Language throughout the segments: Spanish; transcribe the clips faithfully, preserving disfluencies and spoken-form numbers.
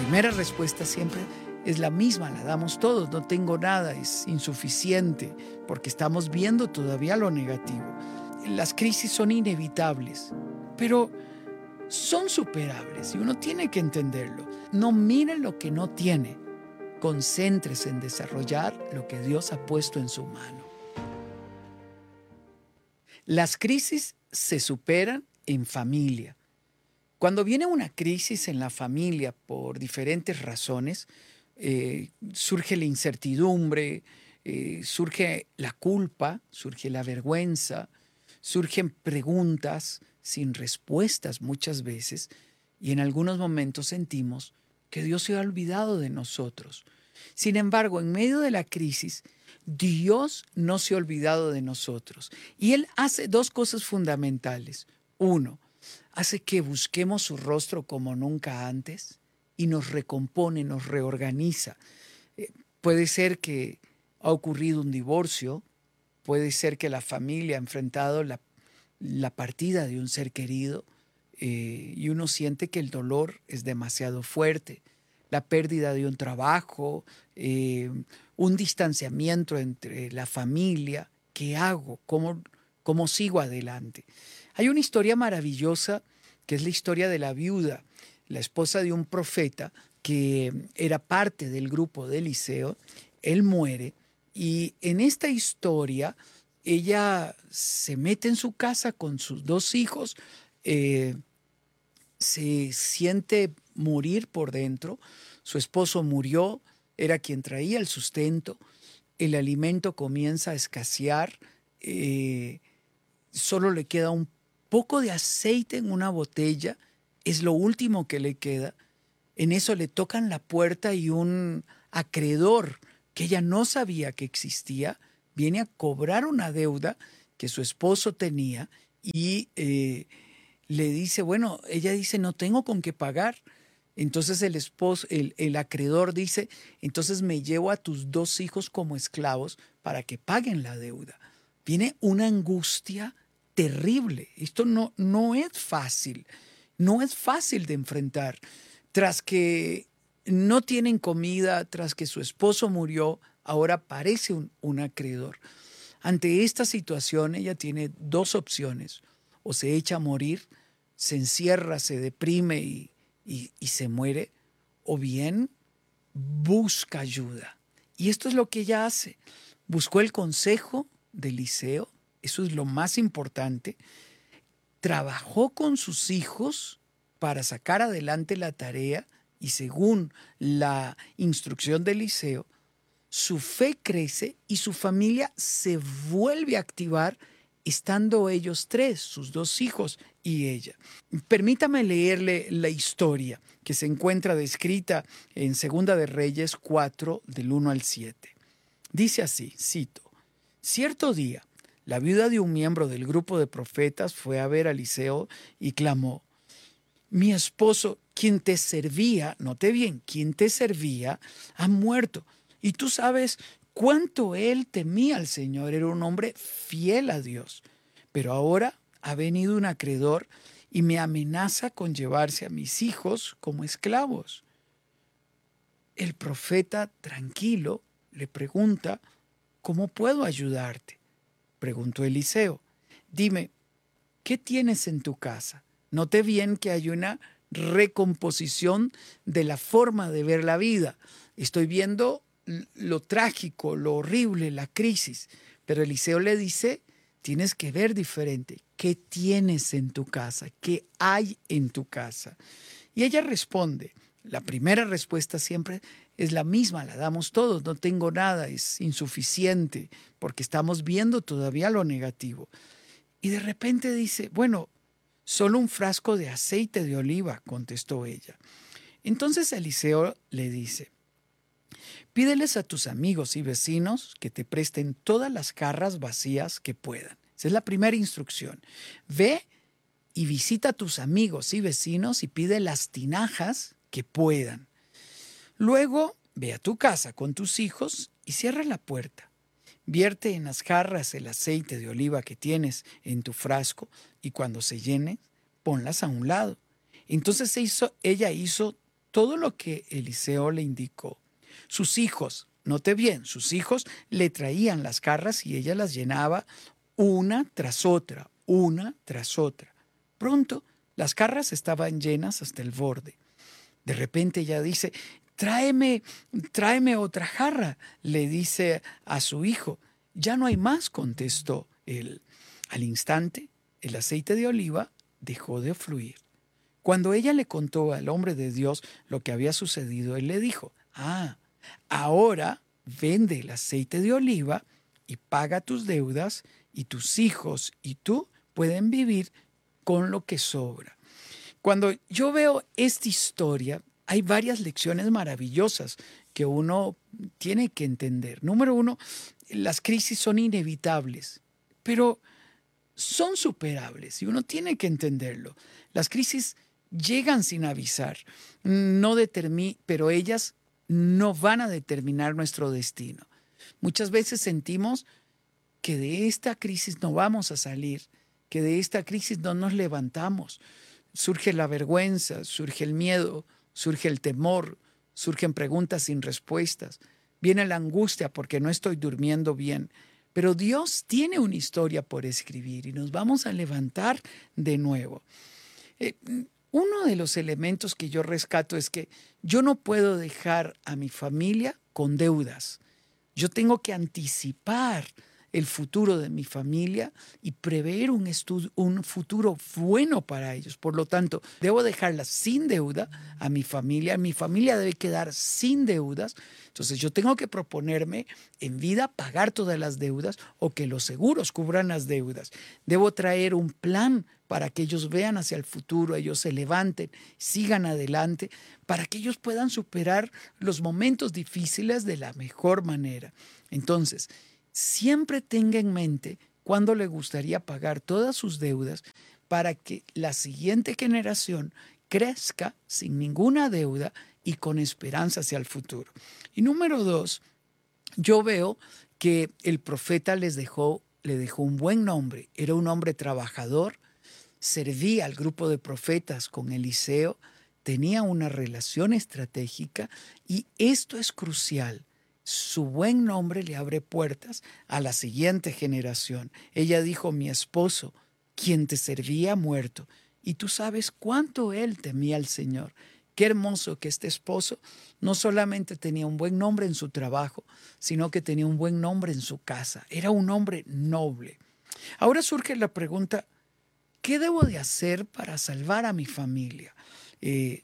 primera respuesta siempre es la misma, la damos todos, no tengo nada, es insuficiente, porque estamos viendo todavía lo negativo. Las crisis son inevitables, pero son superables y uno tiene que entenderlo. No mire lo que no tiene, concéntrese en desarrollar lo que Dios ha puesto en su mano. Las crisis se superan en familia. Cuando viene una crisis en la familia por diferentes razones, eh, surge la incertidumbre, eh, surge la culpa, surge la vergüenza, surgen preguntas sin respuestas muchas veces, y en algunos momentos sentimos que Dios se ha olvidado de nosotros. Sin embargo, en medio de la crisis, Dios no se ha olvidado de nosotros. Y Él hace dos cosas fundamentales. Uno, hace que busquemos su rostro como nunca antes y nos recompone, nos reorganiza. Eh, puede ser que ha ocurrido un divorcio, puede ser que la familia ha enfrentado la, la partida de un ser querido eh, y uno siente que el dolor es demasiado fuerte. La pérdida de un trabajo, eh, un distanciamiento entre la familia. ¿Qué hago? ¿Cómo, cómo sigo adelante? Hay una historia maravillosa que es la historia de la viuda, la esposa de un profeta que era parte del grupo de Eliseo. Él muere y en esta historia ella se mete en su casa con sus dos hijos, eh, se siente morir por dentro. Su esposo murió, era quien traía el sustento, el alimento comienza a escasear, eh, solo le queda un poco de aceite en una botella, es lo último que le queda. En eso le tocan la puerta y un acreedor que ella no sabía que existía viene a cobrar una deuda que su esposo tenía y eh, le dice, bueno, ella dice, no tengo con qué pagar. Entonces el esposo, el, el acreedor dice, entonces me llevo a tus dos hijos como esclavos para que paguen la deuda. Viene una angustia terrible. Esto no, no es fácil, no es fácil de enfrentar. Tras que no tienen comida, tras que su esposo murió, ahora aparece un, un acreedor. Ante esta situación ella tiene dos opciones: o se echa a morir, se encierra, se deprime y, y, y se muere, o bien busca ayuda. Y esto es lo que ella hace. Buscó el consejo de Eliseo, eso es lo más importante. Trabajó con sus hijos para sacar adelante la tarea y según la instrucción de Eliseo, su fe crece y su familia se vuelve a activar estando ellos tres, sus dos hijos y ella. Permítame leerle la historia que se encuentra descrita en Segunda de Reyes cuatro, del uno al siete. Dice así, cito: Cierto día, la viuda de un miembro del grupo de profetas fue a ver a Eliseo y clamó: mi esposo, quien te servía, note bien, quien te servía, ha muerto. Y tú sabes cuánto él temía al Señor, era un hombre fiel a Dios. Pero ahora ha venido un acreedor y me amenaza con llevarse a mis hijos como esclavos. El profeta, tranquilo, le pregunta: ¿cómo puedo ayudarte? Preguntó Eliseo. Dime, ¿qué tienes en tu casa? Note bien que hay una recomposición de la forma de ver la vida. Estoy viendo lo trágico, lo horrible, la crisis. Pero Eliseo le dice, tienes que ver diferente. ¿Qué tienes en tu casa? ¿Qué hay en tu casa? Y ella responde. La primera respuesta siempre es la misma, la damos todos. No tengo nada, es insuficiente, porque estamos viendo todavía lo negativo. Y de repente dice, bueno, solo un frasco de aceite de oliva, contestó ella. Entonces Eliseo le dice, pídeles a tus amigos y vecinos que te presten todas las jarras vacías que puedan. Esa es la primera instrucción. Ve y visita a tus amigos y vecinos y pide las tinajas que puedan. Luego ve a tu casa con tus hijos y cierra la puerta. Vierte en las jarras el aceite de oliva que tienes en tu frasco y cuando se llene, ponlas a un lado. Entonces se hizo, ella hizo todo lo que Eliseo le indicó. Sus hijos, note bien, sus hijos le traían las jarras y ella las llenaba una tras otra, una tras otra. Pronto las jarras estaban llenas hasta el borde. De repente ella dice, tráeme, tráeme otra jarra, le dice a su hijo. Ya no hay más, contestó él. Al instante, el aceite de oliva dejó de fluir. Cuando ella le contó al hombre de Dios lo que había sucedido, él le dijo, ah, ahora vende el aceite de oliva y paga tus deudas, y tus hijos y tú pueden vivir con lo que sobra. Cuando yo veo esta historia, hay varias lecciones maravillosas que uno tiene que entender. Número uno, las crisis son inevitables, pero son superables y uno tiene que entenderlo. Las crisis llegan sin avisar, no determi- pero ellas no van a determinar nuestro destino. Muchas veces sentimos que de esta crisis no vamos a salir, que de esta crisis no nos levantamos. Surge la vergüenza, surge el miedo, surge el temor, surgen preguntas sin respuestas, viene la angustia porque no estoy durmiendo bien. Pero Dios tiene una historia por escribir y nos vamos a levantar de nuevo. Eh, uno de los elementos que yo rescato es que yo no puedo dejar a mi familia con deudas. Yo tengo que anticipar el futuro de mi familia y prever un, estu- un futuro bueno para ellos. Por lo tanto, debo dejarla sin deuda a mi familia. Mi familia debe quedar sin deudas. Entonces, yo tengo que proponerme en vida pagar todas las deudas o que los seguros cubran las deudas. Debo traer un plan para que ellos vean hacia el futuro, ellos se levanten, sigan adelante, para que ellos puedan superar los momentos difíciles de la mejor manera. Entonces, siempre tenga en mente cuándo le gustaría pagar todas sus deudas para que la siguiente generación crezca sin ninguna deuda y con esperanza hacia el futuro. Y número dos, yo veo que el profeta les dejó, le dejó un buen nombre. Era un hombre trabajador, servía al grupo de profetas con Eliseo, tenía una relación estratégica y esto es crucial. Su buen nombre le abre puertas a la siguiente generación. Ella dijo, mi esposo, quien te servía, ha muerto, y tú sabes cuánto él temía al Señor. Qué hermoso que este esposo no solamente tenía un buen nombre en su trabajo, sino que tenía un buen nombre en su casa. Era un hombre noble. Ahora surge la pregunta, ¿qué debo de hacer para salvar a mi familia? Eh,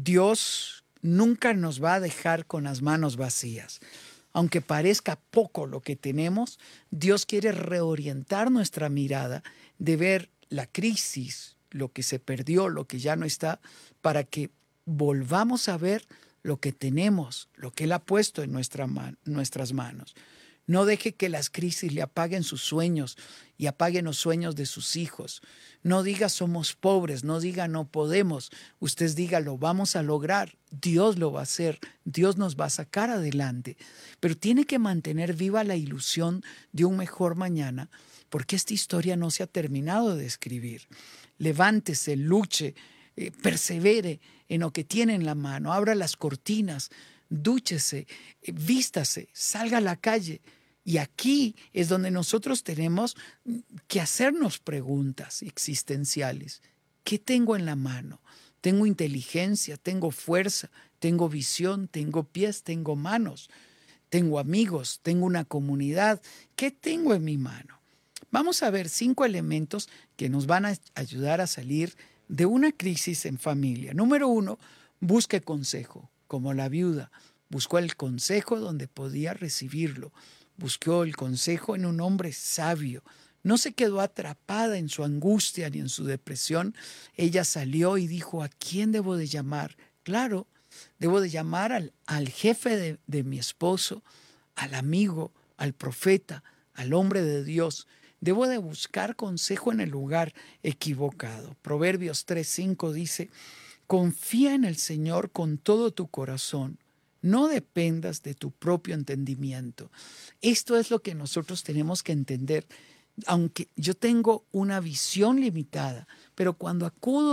Dios nunca nos va a dejar con las manos vacías. Aunque parezca poco lo que tenemos, Dios quiere reorientar nuestra mirada de ver la crisis, lo que se perdió, lo que ya no está, para que volvamos a ver lo que tenemos, lo que Él ha puesto en nuestra man- nuestras manos. No deje que las crisis le apaguen sus sueños y apaguen los sueños de sus hijos. No diga somos pobres, no diga no podemos. Usted diga lo vamos a lograr. Dios lo va a hacer. Dios nos va a sacar adelante. Pero tiene que mantener viva la ilusión de un mejor mañana, porque esta historia no se ha terminado de escribir. Levántese, luche, eh, persevere en lo que tiene en la mano. Abra las cortinas, dúchese, eh, vístase, salga a la calle. Y aquí es donde nosotros tenemos que hacernos preguntas existenciales. ¿Qué tengo en la mano? Tengo inteligencia, tengo fuerza, tengo visión, tengo pies, tengo manos, tengo amigos, tengo una comunidad. ¿Qué tengo en mi mano? Vamos a ver cinco elementos que nos van a ayudar a salir de una crisis en familia. Número uno, busque consejo, como la viuda. Buscó el consejo donde podía recibirlo. Buscó el consejo en un hombre sabio. No se quedó atrapada en su angustia ni en su depresión. Ella salió y dijo, ¿a quién debo de llamar? Claro, debo de llamar al, al jefe de, de mi esposo, al amigo, al profeta, al hombre de Dios. Debo de buscar consejo en el lugar equivocado. Proverbios tres cinco dice, confía en el Señor con todo tu corazón. No dependas de tu propio entendimiento. Esto es lo que nosotros tenemos que entender. Aunque yo tengo una visión limitada, pero cuando acudo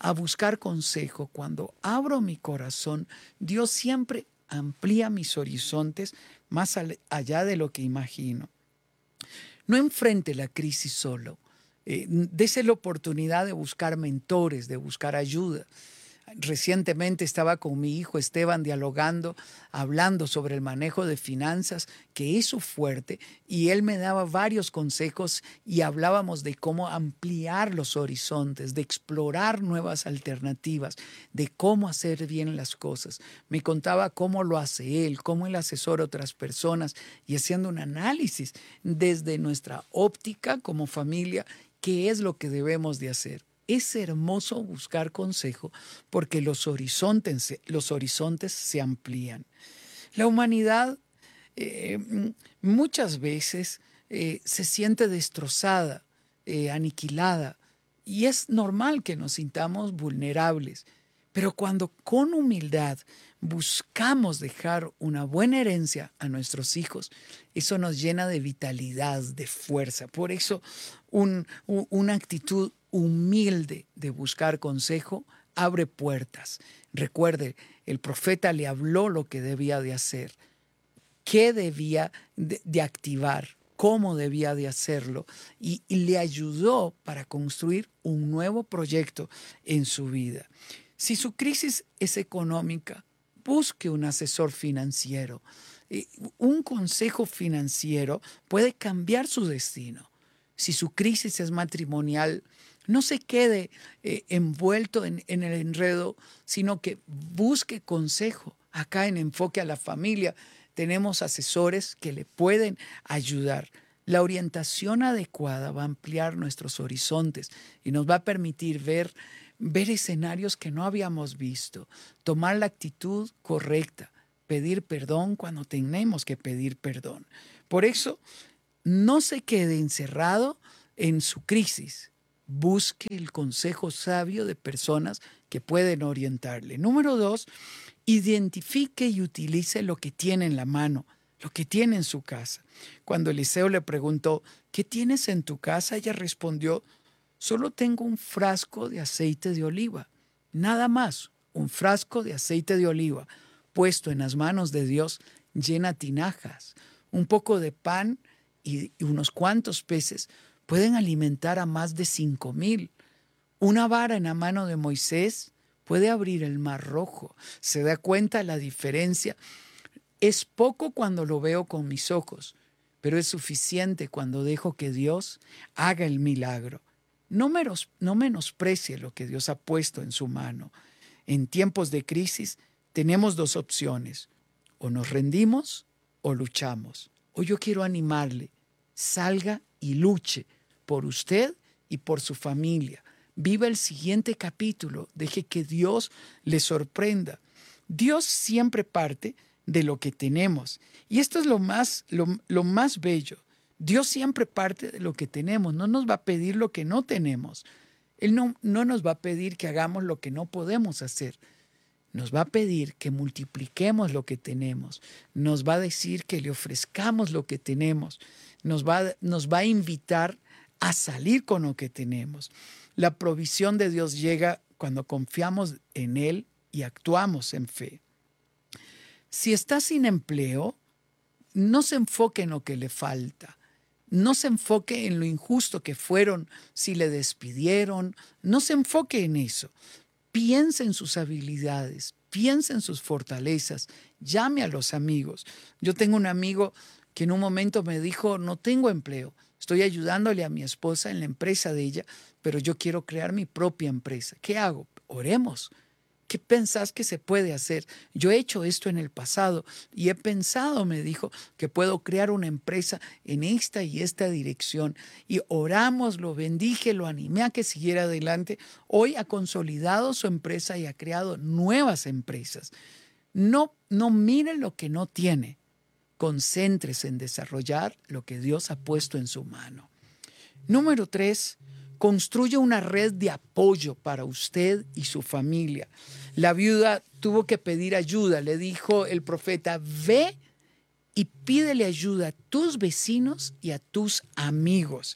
a buscar consejo, cuando abro mi corazón, Dios siempre amplía mis horizontes más allá de lo que imagino. No enfrente la crisis solo. Eh, dese la oportunidad de buscar mentores, de buscar ayuda. Recientemente estaba con mi hijo Esteban dialogando, hablando sobre el manejo de finanzas, que es su fuerte, y él me daba varios consejos y hablábamos de cómo ampliar los horizontes, de explorar nuevas alternativas, de cómo hacer bien las cosas. Me contaba cómo lo hace él, cómo él asesora a otras personas y haciendo un análisis desde nuestra óptica como familia, qué es lo que debemos de hacer. Es hermoso buscar consejo porque los horizontes, los horizontes se amplían. La humanidad eh, muchas veces eh, se siente destrozada, eh, aniquilada, y es normal que nos sintamos vulnerables. Pero cuando con humildad buscamos dejar una buena herencia a nuestros hijos, eso nos llena de vitalidad, de fuerza. Por eso un, un, una actitud humilde de buscar consejo abre puertas. Recuerde, el profeta le habló lo que debía de hacer, qué debía de, de activar, cómo debía de hacerlo, y, y le ayudó para construir un nuevo proyecto en su vida. Si su crisis es económica, busque un asesor financiero. Eh, un consejo financiero puede cambiar su destino. Si su crisis es matrimonial, no se quede eh, envuelto en, en el enredo, sino que busque consejo. Acá en Enfoque a la Familia tenemos asesores que le pueden ayudar. La orientación adecuada va a ampliar nuestros horizontes y nos va a permitir ver, ver escenarios que no habíamos visto, tomar la actitud correcta, pedir perdón cuando tenemos que pedir perdón. Por eso, no se quede encerrado en su crisis. Busque el consejo sabio de personas que pueden orientarle. Número dos, identifique y utilice lo que tiene en la mano, lo que tiene en su casa. Cuando Eliseo le preguntó, ¿qué tienes en tu casa?, ella respondió, solo tengo un frasco de aceite de oliva. Nada más, un frasco de aceite de oliva puesto en las manos de Dios llena tinajas. Un poco de pan y unos cuantos peces pueden alimentar a más de cinco mil. Una vara en la mano de Moisés puede abrir el mar rojo. ¿Se da cuenta la diferencia? Es poco cuando lo veo con mis ojos, pero es suficiente cuando dejo que Dios haga el milagro. No, menos, no menosprecie lo que Dios ha puesto en su mano. En tiempos de crisis tenemos dos opciones. O nos rendimos o luchamos. Hoy yo quiero animarle. Salga y luche por usted y por su familia. Viva el siguiente capítulo. Deje que Dios le sorprenda. Dios siempre parte de lo que tenemos. Y esto es lo más, lo, lo más bello. Dios siempre parte de lo que tenemos. No nos va a pedir lo que no tenemos. Él no, no nos va a pedir que hagamos lo que no podemos hacer. Nos va a pedir que multipliquemos lo que tenemos. Nos va a decir que le ofrezcamos lo que tenemos. Nos va, nos va a invitar a salir con lo que tenemos. La provisión de Dios llega cuando confiamos en Él y actuamos en fe. Si está sin empleo, no se enfoque en lo que le falta. No se enfoque en lo injusto que fueron si le despidieron. No se enfoque en eso. Piense en sus habilidades, piense en sus fortalezas, llame a los amigos. Yo tengo un amigo que en un momento me dijo, no tengo empleo, estoy ayudándole a mi esposa en la empresa de ella, pero yo quiero crear mi propia empresa. ¿Qué hago? Oremos. ¿Qué pensás que se puede hacer? Yo he hecho esto en el pasado y he pensado, me dijo, que puedo crear una empresa en esta y esta dirección. Y oramos, lo bendije, lo animé a que siguiera adelante. Hoy ha consolidado su empresa y ha creado nuevas empresas. No, no mire lo que no tiene. Concéntrese en desarrollar lo que Dios ha puesto en su mano. Número tres, construye una red de apoyo para usted y su familia. La viuda tuvo que pedir ayuda. Le dijo el profeta, ve y pídele ayuda a tus vecinos y a tus amigos.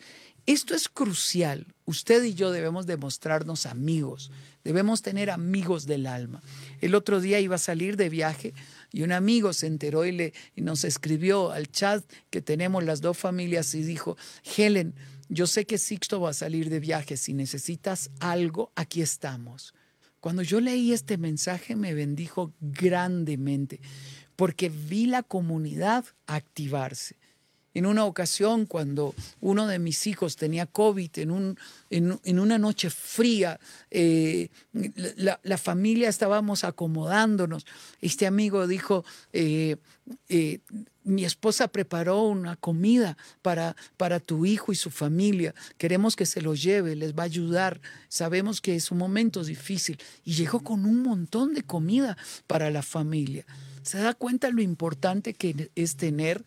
Esto es crucial. Usted y yo debemos demostrarnos amigos. Debemos tener amigos del alma. El otro día iba a salir de viaje y un amigo se enteró y, le, y nos escribió al chat que tenemos las dos familias y dijo, Helen, yo sé que Sixto va a salir de viaje. Si necesitas algo, aquí estamos. Cuando yo leí este mensaje me bendijo grandemente porque vi la comunidad activarse. En una ocasión, cuando uno de mis hijos tenía COVID, en, un, en, en una noche fría, eh, la, la familia estábamos acomodándonos. Este amigo dijo, eh, eh, mi esposa preparó una comida para, para tu hijo y su familia. Queremos que se lo lleve, les va a ayudar. Sabemos que es un momento difícil. Y llegó con un montón de comida para la familia. ¿Se da cuenta lo importante que es tener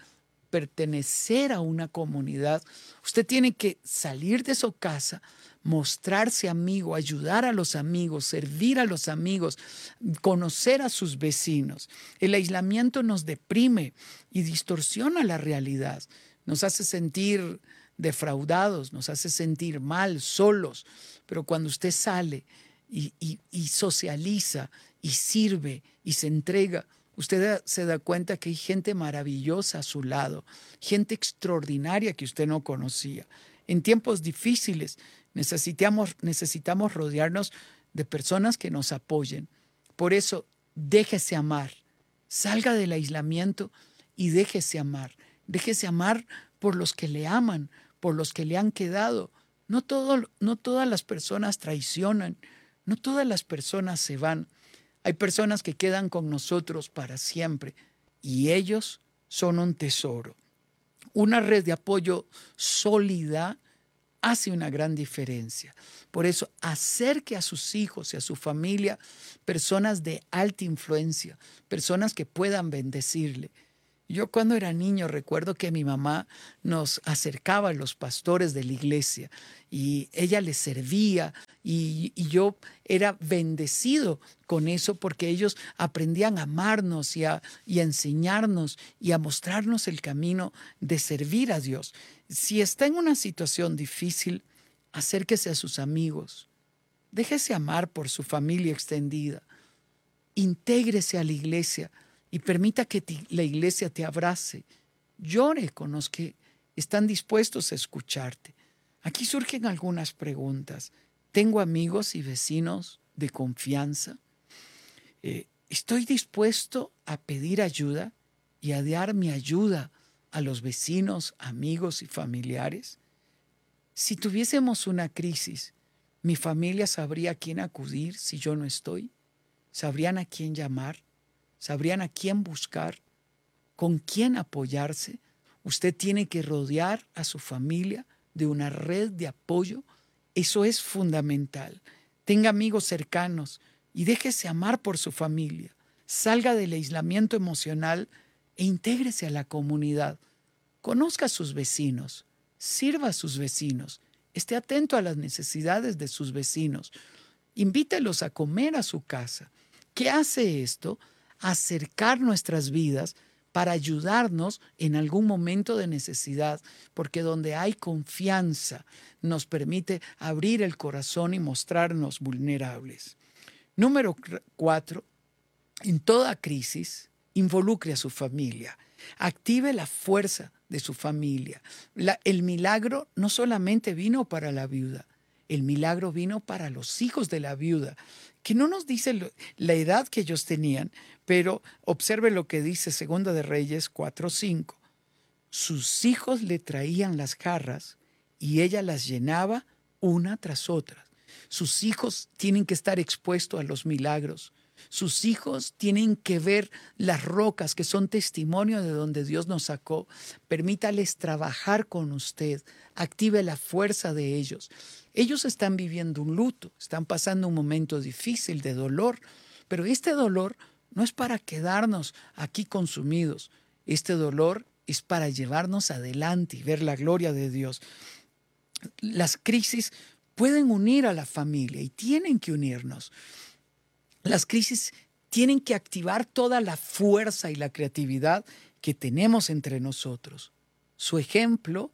pertenecer a una comunidad? Usted tiene que salir de su casa, mostrarse amigo, ayudar a los amigos, servir a los amigos, conocer a sus vecinos. El aislamiento nos deprime y distorsiona la realidad. Nos hace sentir defraudados, nos hace sentir mal, solos. Pero cuando usted sale y, y, y socializa y sirve y se entrega, usted se da cuenta que hay gente maravillosa a su lado, gente extraordinaria que usted no conocía. En tiempos difíciles necesitamos, necesitamos rodearnos de personas que nos apoyen. Por eso, déjese amar, salga del aislamiento y déjese amar. Déjese amar por los que le aman, por los que le han quedado. No, todo, no todas las personas traicionan, no todas las personas se van. Hay personas que quedan con nosotros para siempre y ellos son un tesoro. Una red de apoyo sólida hace una gran diferencia. Por eso, acerque a sus hijos y a su familia personas de alta influencia, personas que puedan bendecirle. Yo cuando era niño recuerdo que mi mamá nos acercaba a los pastores de la iglesia y ella les servía y, y yo era bendecido con eso porque ellos aprendían a amarnos y a, y a enseñarnos y a mostrarnos el camino de servir a Dios. Si está en una situación difícil, acérquese a sus amigos, déjese amar por su familia extendida, intégrese a la iglesia y permita que te, la iglesia te abrace. Llore con los que están dispuestos a escucharte. Aquí surgen algunas preguntas. ¿Tengo amigos y vecinos de confianza? Eh, ¿Estoy dispuesto a pedir ayuda y a dar mi ayuda a los vecinos, amigos y familiares? Si tuviésemos una crisis, ¿mi familia sabría a quién acudir si yo no estoy? ¿Sabrían a quién llamar? ¿Sabrían a quién buscar? ¿Con quién apoyarse? Usted tiene que rodear a su familia de una red de apoyo. Eso es fundamental. Tenga amigos cercanos y déjese amar por su familia. Salga del aislamiento emocional e intégrese a la comunidad. Conozca a sus vecinos, sirva a sus vecinos, esté atento a las necesidades de sus vecinos. Invítelos a comer a su casa. ¿Qué hace esto? Acercar nuestras vidas para ayudarnos en algún momento de necesidad, porque donde hay confianza nos permite abrir el corazón y mostrarnos vulnerables. Número cuatro, en toda crisis, involucre a su familia, active la fuerza de su familia. La, el milagro no solamente vino para la viuda, el milagro vino para los hijos de la viuda, que no nos dice lo, la edad que ellos tenían, pero observe lo que dice Segunda de Reyes cuatro cinco. Sus hijos le traían las jarras y ella las llenaba una tras otra. Sus hijos tienen que estar expuestos a los milagros. Sus hijos tienen que ver las rocas que son testimonio de donde Dios nos sacó. Permítales trabajar con usted. Active la fuerza de ellos. Ellos están viviendo un luto, están pasando un momento difícil de dolor, pero este dolor no es para quedarnos aquí consumidos. Este dolor es para llevarnos adelante y ver la gloria de Dios. Las crisis pueden unir a la familia y tienen que unirnos. Las crisis tienen que activar toda la fuerza y la creatividad que tenemos entre nosotros. Su ejemplo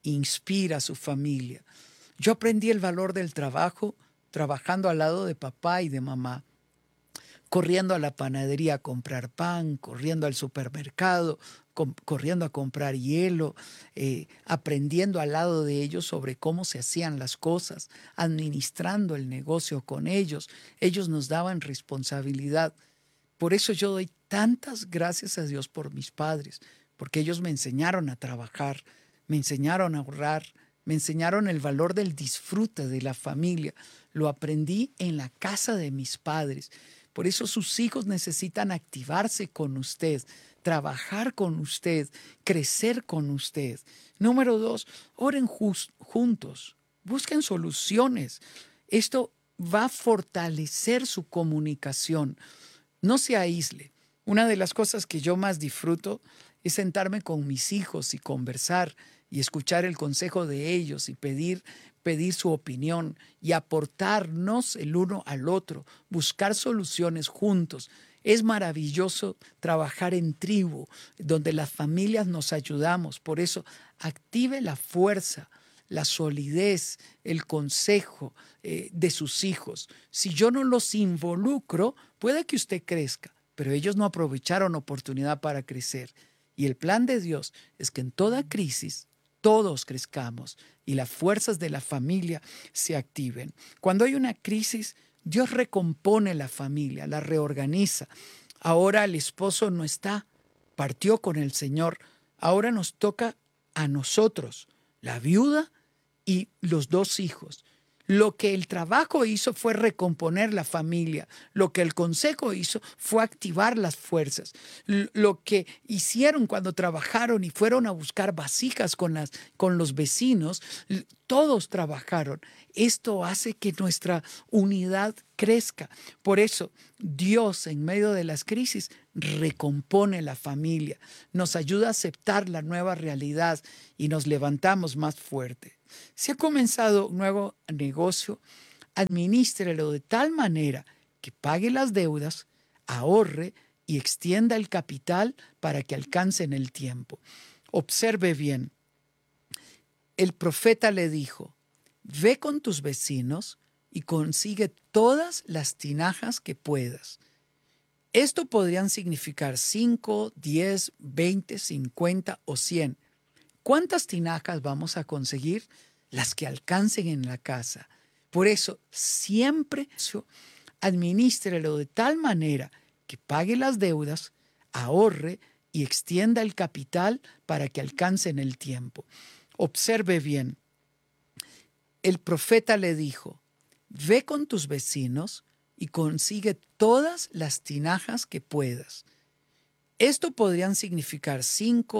inspira a su familia. Yo aprendí el valor del trabajo trabajando al lado de papá y de mamá, corriendo a la panadería a comprar pan, corriendo al supermercado, com- corriendo a comprar hielo, eh, aprendiendo al lado de ellos sobre cómo se hacían las cosas, administrando el negocio con ellos. Ellos nos daban responsabilidad. Por eso yo doy tantas gracias a Dios por mis padres, porque ellos me enseñaron a trabajar, me enseñaron a ahorrar, me enseñaron el valor del disfrute de la familia. Lo aprendí en la casa de mis padres. Por eso sus hijos necesitan activarse con usted, trabajar con usted, crecer con usted. Número dos, oren jus- juntos, busquen soluciones. Esto va a fortalecer su comunicación. No se aísle. Una de las cosas que yo más disfruto es sentarme con mis hijos y conversar y escuchar el consejo de ellos y pedir, pedir su opinión y aportarnos el uno al otro, buscar soluciones juntos. Es maravilloso trabajar en tribu, donde las familias nos ayudamos. Por eso, active la fuerza, la solidez, el consejo eh, de sus hijos. Si yo no los involucro, puede que usted crezca, pero ellos no aprovecharon oportunidad para crecer. Y el plan de Dios es que en toda crisis todos crezcamos y las fuerzas de la familia se activen. Cuando hay una crisis, Dios recompone la familia, la reorganiza. Ahora el esposo no está, partió con el Señor. Ahora nos toca a nosotros, la viuda y los dos hijos. Lo que el trabajo hizo fue recomponer la familia. Lo que el consejo hizo fue activar las fuerzas. Lo que hicieron cuando trabajaron y fueron a buscar vasijas con, las, con los vecinos, todos trabajaron. Esto hace que nuestra unidad crezca. Por eso, Dios en medio de las crisis recompone la familia, nos ayuda a aceptar la nueva realidad y nos levantamos más fuerte. Si ha comenzado un nuevo negocio, administrelo de tal manera que pague las deudas, ahorre y extienda el capital para que alcance en el tiempo. Observe bien. El profeta le dijo, ve con tus vecinos y consigue todas las tinajas que puedas. Esto podrían significar cinco, diez, veinte, cincuenta o cien. ¿Cuántas tinajas vamos a conseguir? Las que alcancen en la casa. Por eso, siempre administrelo de tal manera que pague las deudas, ahorre y extienda el capital para que alcance en el tiempo. Observe bien. El profeta le dijo, ve con tus vecinos y consigue todas las tinajas que puedas. Esto podrían significar cinco,